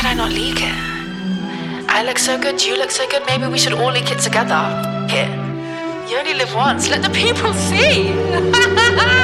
could I not leak it? I look so good, you look so good, maybe we should all leak it together. Here. You only live once, let the people see.